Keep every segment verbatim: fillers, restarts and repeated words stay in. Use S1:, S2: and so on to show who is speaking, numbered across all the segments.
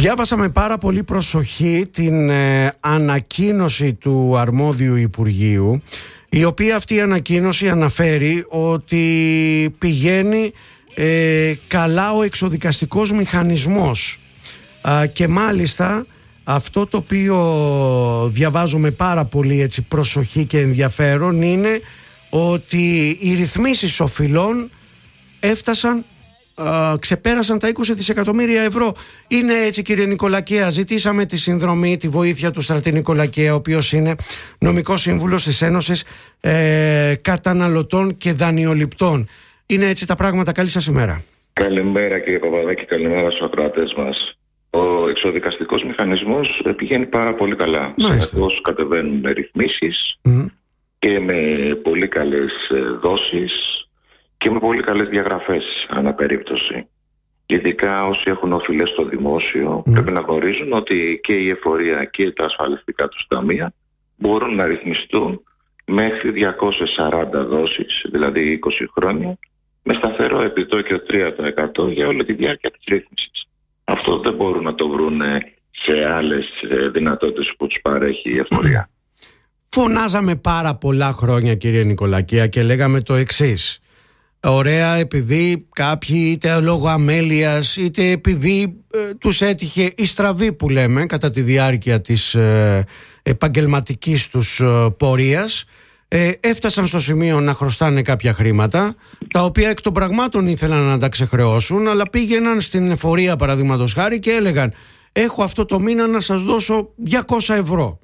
S1: Διάβασα με πάρα πολύ προσοχή την ε, ανακοίνωση του αρμόδιου Υπουργείου, η οποία αυτή η ανακοίνωση αναφέρει ότι πηγαίνει ε, καλά ο εξοδικαστικός μηχανισμός Α, και μάλιστα αυτό το οποίο διαβάζω με πάρα πολύ έτσι, προσοχή και ενδιαφέρον είναι ότι οι ρυθμίσεις οφειλών έφτασαν, α, ξεπέρασαν τα είκοσι δισεκατομμύρια ευρώ. Είναι έτσι, κύριε Νικολακέα? Ζητήσαμε τη συνδρομή, τη βοήθεια του Στρατή Νικολακέα, ο οποίος είναι νομικός σύμβουλος της Ένωσης ε, Καταναλωτών και Δανειοληπτών. Είναι έτσι τα πράγματα? Καλή σας ημέρα.
S2: Καλημέρα κύριε Παπαδάκη, καλημέρα στους ακροατές μας. Ο εξοδικαστικός μηχανισμός πηγαίνει πάρα πολύ καλά. Συνεχώς κατεβαίνουν ρυθμίσεις mm. και με πολύ καλές δόσεις και με πολύ καλές διαγραφές ανά περίπτωση. Ειδικά όσοι έχουν οφειλές στο δημόσιο mm. πρέπει να γνωρίζουν ότι και η εφορία και τα ασφαλιστικά τους ταμεία μπορούν να ρυθμιστούν μέχρι διακόσιες σαράντα δόσεις, δηλαδή είκοσι χρόνια, με σταθερό επιτόκιο τρία τοις εκατό για όλη τη διάρκεια της ρύθμισης. Αυτό δεν μπορούν να το βρουν σε άλλες δυνατότητες που τους παρέχει η εφορία.
S1: Φωνάζαμε πάρα πολλά χρόνια, κύριε Νικολακέα, και λέγαμε το εξής. Ωραία, επειδή κάποιοι είτε λόγω αμέλειας είτε επειδή ε, τους έτυχε η στραβή που λέμε κατά τη διάρκεια της ε, επαγγελματικής τους ε, πορείας, ε, έφτασαν στο σημείο να χρωστάνε κάποια χρήματα, τα οποία εκ των πραγμάτων ήθελαν να τα ξεχρεώσουν, αλλά πήγαιναν στην εφορία παραδείγματος χάρη και έλεγαν έχω αυτό το μήνα να σας δώσω διακόσια ευρώ.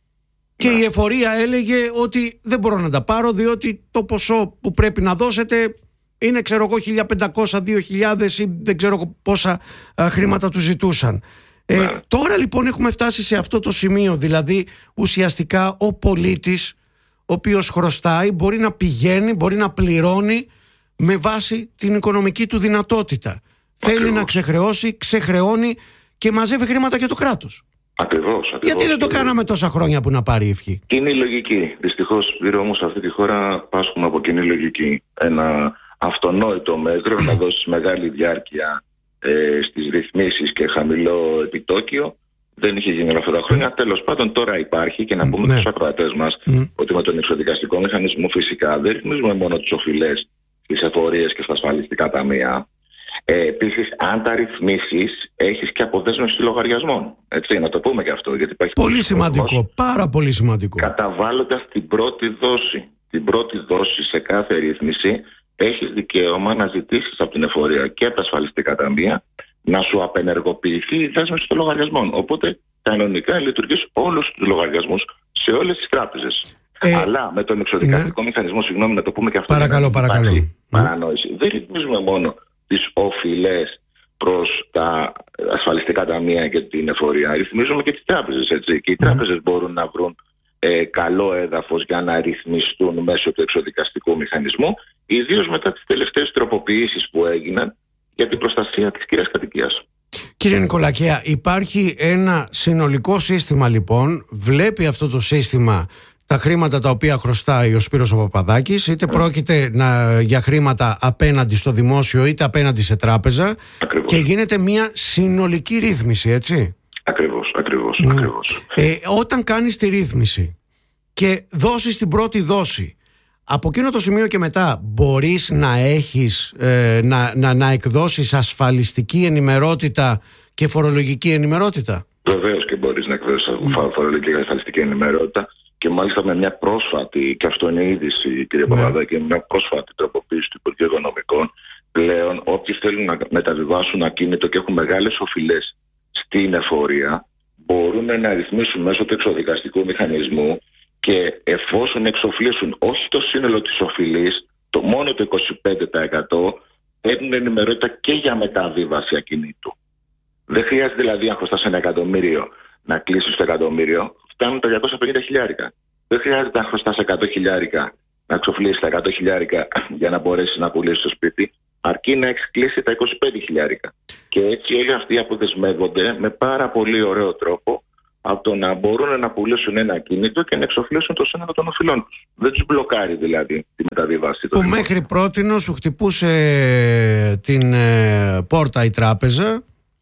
S1: Και η εφορία έλεγε ότι δεν μπορώ να τα πάρω, διότι το ποσό που πρέπει να δώσετε είναι, ξέρω εγώ, χίλια πεντακόσια, δύο χιλιάδες ή δεν ξέρω πόσα α, χρήματα του ζητούσαν. Ε, τώρα λοιπόν έχουμε φτάσει σε αυτό το σημείο, δηλαδή ουσιαστικά ο πολίτης ο οποίος χρωστάει μπορεί να πηγαίνει, μπορεί να πληρώνει με βάση την οικονομική του δυνατότητα. Ακριβώς. Θέλει να ξεχρεώσει, ξεχρεώνει και μαζεύει χρήματα για το κράτος.
S2: Ακριβώς, ακριβώς.
S1: Γιατί δεν το κάναμε τόσα χρόνια που να πάρει ευχή?
S2: Κοινή λογική. Δυστυχώς, πήρε όμως αυτή τη χώρα πάσχουμε από κοινή λογική. Ένα αυτονόητο μέτρο να δώσει μεγάλη διάρκεια ε, στις ρυθμίσεις και χαμηλό επιτόκιο. Δεν είχε γίνει όλα αυτά τα χρόνια. Mm. Τέλος πάντων, τώρα υπάρχει και να πούμε mm. στους ακροατές μας mm. ότι με τον εξοδικαστικό μηχανισμό φυσικά δεν ρυθμίζουμε μόνο τις οφειλές, τις εφορίες και στα ασφαλιστικά ταμεία. Ε, Επίσης, αν τα ρυθμίσεις, έχεις και αποδέσμευση λογαριασμών. Έτσι, να το πούμε και αυτό. Γιατί υπάρχει
S1: πολύ σημαντικό, κόσμος, πάρα πολύ σημαντικό.
S2: Καταβάλλοντας την πρώτη δόση. Την πρώτη δόση σε κάθε ρύθμιση, έχεις δικαίωμα να ζητήσεις από την εφορία και από τα ασφαλιστικά ταμεία να σου απενεργοποιηθεί η δέσμευση των λογαριασμών. Οπότε, κανονικά λειτουργείς όλους τους λογαριασμούς σε όλες τις τράπεζες. Ε, Αλλά με τον εξοδικαστικό ναι. μηχανισμό, συγγνώμη να το πούμε και αυτό.
S1: Παρακαλώ, παρακαλώ.
S2: Παρανόηση. Mm. Δεν ρυθμίζουμε μόνο τις οφειλές προς τα ασφαλιστικά ταμεία και την εφορία. Ρυθμίζουμε και τις τράπεζες, έτσι. Και οι mm. τράπεζες μπορούν να βρουν ε, καλό έδαφος για να ρυθμιστούν μέσω του εξοδικαστικού μηχανισμού, ιδίως μετά τις τελευταίες τροποποιήσεις που έγιναν για την προστασία της κυρίας κατοικίας.
S1: Κύριε Νικολακέα, υπάρχει ένα συνολικό σύστημα λοιπόν, βλέπει αυτό το σύστημα τα χρήματα τα οποία χρωστάει ο Σπύρος ο Παπαδάκης, είτε mm. πρόκειται να, για χρήματα απέναντι στο δημόσιο είτε απέναντι σε τράπεζα. Ακριβώς. Και γίνεται μια συνολική ρύθμιση, έτσι.
S2: Ακριβώς, ακριβώς, mm. ακριβώς.
S1: Ε, όταν κάνεις τη ρύθμιση και δώσεις την πρώτη δόση, από εκείνο το σημείο και μετά μπορείς να έχεις, ε, να, να, να εκδώσεις ασφαλιστική ενημερότητα και φορολογική ενημερότητα.
S2: Βεβαίως και μπορείς να εκδώσεις mm. φορολογική και ασφαλιστική ενημερότητα. Και μάλιστα με μια πρόσφατη, και αυτό είναι είδηση κύριε ναι. Παπαδάκη, μια πρόσφατη τροποποίηση του Υπουργείου Οικονομικών, πλέον όποιοι θέλουν να μεταβιβάσουν ακίνητο και έχουν μεγάλες οφειλές στην εφορία, μπορούν να ρυθμίσουν μέσω του εξοδικαστικού μηχανισμού και εφόσον εξοφλήσουν όχι το σύνολο της οφειλής, το μόνο το είκοσι πέντε τοις εκατό, παίρνουν ενημερότητα και για μεταβίβαση ακινήτου. Δεν χρειάζεται δηλαδή αν χρωστάς ένα εκατομμύριο να κλείσεις το εκατομμύριο. Φτάνουν τα διακόσια πενήντα χιλιάρικα. Δεν χρειάζεται να χρωστάς εκατό χιλιάρικα να εξοφλήσεις τα εκατό χιλιάρικα για να μπορέσεις να πουλήσεις το σπίτι, αρκεί να έχεις κλείσει τα είκοσι πέντε χιλιάρικα. Και έτσι όλοι αυτοί αποδεσμεύονται με πάρα πολύ ωραίο τρόπο από το να μπορούν να πουλήσουν ένα ακίνητο και να εξοφλήσουν το σύνολο των οφειλών τους. Δεν τους μπλοκάρει δηλαδή τη μεταβίβαση.
S1: Που μέχρι πρότινο σου χτυπούσε την ε, πόρτα η τράπεζα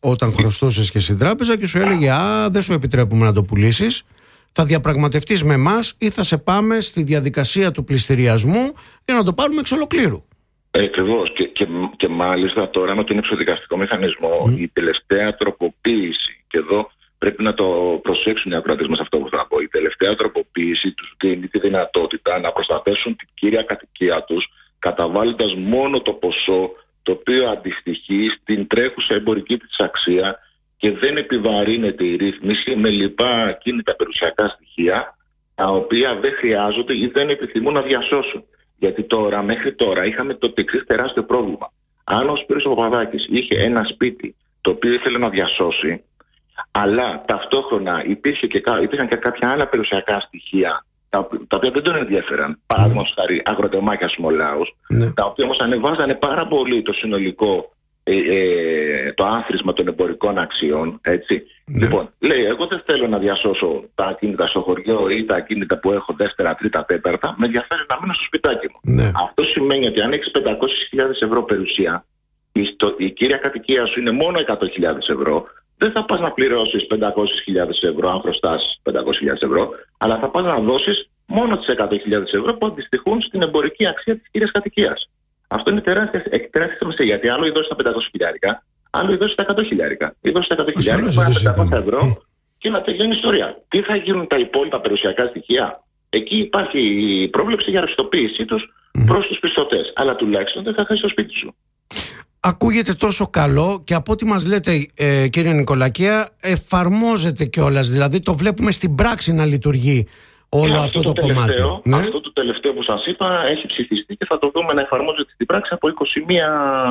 S1: όταν χρωστούσες και στην τράπεζα και σου έλεγε «Α, δεν σου επιτρέπουμε να το πουλήσεις, θα διαπραγματευτείς με εμάς ή θα σε πάμε στη διαδικασία του πληστηριασμού για να το πάρουμε εξ ολοκλήρου».
S2: Ακριβώς. Και, και, και μάλιστα τώρα με τον εξοδικαστικό μηχανισμό mm. η τελευταία τροποποίηση, και εδώ πρέπει να το προσέξουν οι ακροατές μας αυτό που θα πω, η τελευταία τροποποίηση τους δίνει τη δυνατότητα να προστατεύσουν την κύρια κατοικία τους, καταβάλλοντας μόνο το ποσό το οποίο αντιστοιχεί στην τρέχουσα εμπορική της αξία και δεν επιβαρύνεται η ρύθμιση με λοιπά ακίνητα περιουσιακά στοιχεία τα οποία δεν χρειάζονται ή δεν επιθυμούν να διασώσουν. Γιατί τώρα, μέχρι τώρα είχαμε το εξής τεράστιο πρόβλημα. Αν ο Σπύρος Παπαδάκης είχε ένα σπίτι το οποίο ήθελε να διασώσει, αλλά ταυτόχρονα υπήρχε και, υπήρχαν και κάποια άλλα περιουσιακά στοιχεία τα, τα οποία δεν τον ενδιαφέραν, παράδειγμα χάρη αγροτεμάκια Σμολάους, ναι. τα οποία όμως ανεβάζανε πάρα πολύ το συνολικό ε, ε, το άθροισμα των εμπορικών αξιών, έτσι. Ναι. Λοιπόν, λέει, εγώ δεν θέλω να διασώσω τα ακίνητα στο χωριό ή τα ακίνητα που έχω δεύτερα, τρίτα, τέταρτα, με ενδιαφέρει να μείνω στο σπιτάκι μου. Ναι. Αυτό σημαίνει ότι αν έχεις πεντακόσιες χιλιάδες ευρώ περιουσία, η, στο, η κύρια κατοικία σου είναι μόνο εκατό χιλιάδες ευρώ, δεν θα πας να πληρώσεις πεντακόσιες χιλιάδες ευρώ αν χρωστάς πεντακόσιες χιλιάδες ευρώ, αλλά θα πας να δώσεις μόνο τις εκατό χιλιάδες ευρώ που αντιστοιχούν στην εμπορική αξία της κύριας κατοικίας. Αυτό είναι τεράστια σημασία, γιατί άλλο ειδώσεις τα πεντακόσια χιλιάρικα, άλλο ειδώσεις τα εκατό χιλιάρικα. Ειδώσεις τα εκατό χιλιάρικα, πάνε πεντακόσια ευρώ και να τελειώνει η ιστορία. Τι θα γίνουν τα υπόλοιπα περιουσιακά στοιχεία? Εκεί υπάρχει η πρόβλεψη για ρευστοποίησή τους mm. προς τους πιστωτές. Αλλά τουλάχιστον δεν θα χάσει το σπίτι σου.
S1: Ακούγεται τόσο καλό και από ό,τι μας λέτε, ε, κύριε Νικολακία, εφαρμόζεται κιόλας. Δηλαδή το βλέπουμε στην πράξη να λειτουργεί όλο
S2: αυτό,
S1: αυτό το,
S2: το
S1: κομμάτι.
S2: Τελευταίο, ναι? Αυτό το τελευταίο που σας είπα έχει ψηφιστεί και θα το δούμε να εφαρμόζεται στην πράξη από είκοσι μία,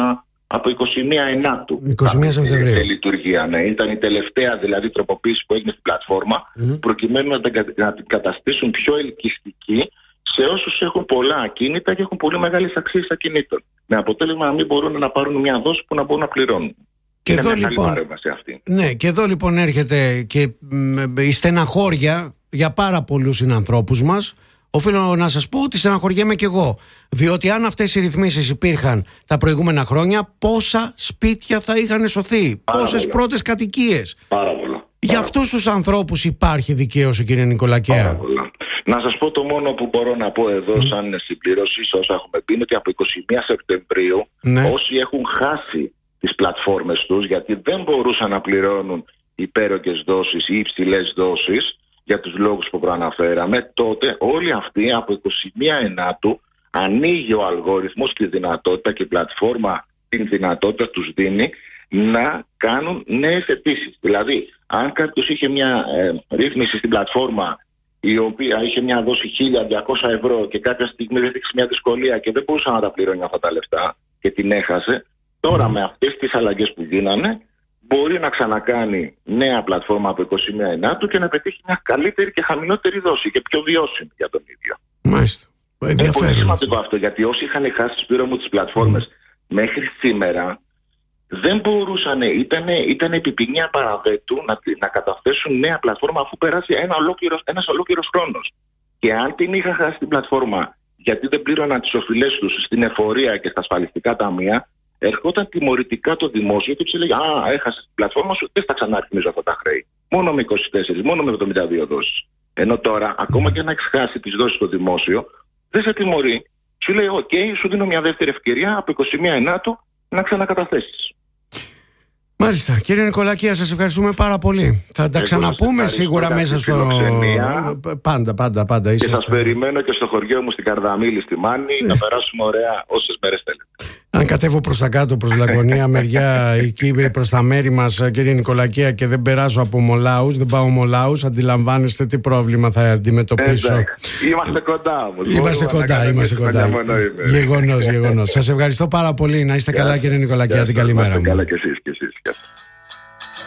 S2: από είκοσι μία Ενάτου.
S1: είκοσι μία Σεπτεμβρίου.
S2: Η λειτουργία, ναι. Ήταν η τελευταία δηλαδή τροποποίηση που έγινε στην πλατφόρμα mm. προκειμένου να την, να την καταστήσουν πιο ελκυστική σε όσους έχουν πολλά ακίνητα και έχουν πολύ μεγάλες αξίες ακινήτων. Με αποτέλεσμα να μην μπορούν να πάρουν μια δόση που να μπορούν να πληρώνουν.
S1: Και εδώ, λοιπόν, ναι, και εδώ λοιπόν έρχεται και η στεναχώρια για πάρα πολλούς συνανθρώπους μας. Οφείλω να σας πω ότι στεναχωριέμαι κι εγώ. Διότι αν αυτές οι ρυθμίσεις υπήρχαν τα προηγούμενα χρόνια, πόσα σπίτια θα είχαν σωθεί, πάρα πόσες πολλά. Πρώτες κατοικίες.
S2: Πάρα πολλά.
S1: Για αυτούς τους ανθρώπους υπάρχει δικαίωση, κύριε Νικολακέα?
S2: Πάρα πολλά. Να σας πω το μόνο που μπορώ να πω εδώ, mm. σαν συμπλήρωση σε όσα έχουμε πει, είναι ότι από είκοσι μία Σεπτεμβρίου, ναι. όσοι έχουν χάσει τις πλατφόρμες τους, γιατί δεν μπορούσαν να πληρώνουν υπέρογγες δόσεις ή υψηλές δόσεις, για τους λόγους που προαναφέραμε, τότε όλοι αυτοί από είκοσι μία Ενάτου ανοίγει ο αλγόριθμος και η δυνατότητα και η πλατφόρμα την δυνατότητα τους δίνει να κάνουν νέες αιτήσεις. Δηλαδή, αν κάποιος είχε μια ε, ρύθμιση στην πλατφόρμα η οποία είχε μια δόση χίλια διακόσια ευρώ και κάποια στιγμή έδειξε μια δυσκολία και δεν μπορούσε να τα πληρώνει αυτά τα λεφτά και την έχασε, τώρα mm. με αυτές τις αλλαγές που γίνανε μπορεί να ξανακάνει νέα πλατφόρμα από είκοσι μία Ενάτου και να πετύχει μια καλύτερη και χαμηλότερη δόση και πιο βιώσιμη για τον ίδιο.
S1: Μάλιστα.
S2: Είναι πολύ σημαντικό αυτό, γιατί όσοι είχαν χάσει Σπύρο μου τις πλατφόρμες mm. μέχρι σήμερα δεν μπορούσαν, ήταν, ήταν επιπηνία παραβέτου να, να καταθέσουν νέα πλατφόρμα αφού περάσει ένα ολόκληρος, ένας ολόκληρος χρόνος. Και αν την είχα χάσει την πλατφόρμα γιατί δεν πλήρωναν τις οφειλές τους στην εφορία και στα ασφαλιστικά ταμεία, ερχόταν τιμωρητικά το δημόσιο και τους έλεγε «Α, έχασες την πλατφόρμα σου, δεν θα ξαναρρυθμίζω αυτά τα χρέη. Μόνο με είκοσι τέσσερα, μόνο με εβδομήντα δύο δόσεις». Ενώ τώρα, ακόμα και να έχεις χάσει τις δόσεις στο δημόσιο, δεν σε τιμωρεί. Σου λέει «ΟΚ, okay, σου δίνω μια δεύτερη ευκαιρία από είκοσι μία Ενάτου να ξανακαταθέσεις».
S1: Μάλιστα. Κύριε Νικολακία, σας ευχαριστούμε πάρα πολύ. Θα τα ξαναπούμε σίγουρα μέσα στο... Πάντα, πάντα, πάντα.
S2: Και είσαστε... σας περιμένω και στο χωριό μου στην Καρδαμήλη, στη Μάνη, να περάσουμε ωραία όσες μέρες θέλετε.
S1: Αν κατέβω προς τα κάτω, προς Λακωνία, μεριά εκεί προς τα μέρη μας, κύριε Νικολακία, και δεν περάσω από Μολάους, δεν πάω Μολάους, αντιλαμβάνεστε τι πρόβλημα θα αντιμετωπίσω.
S2: Εντάξει. Είμαστε κοντά όμως.
S1: Είμαστε κοντά, είμαστε κοντά. Γεγονός, γεγονός. Σας ευχαριστώ πάρα πολύ. Να είστε καλά, κύριε Νικολακία. Την καλημέρα μου.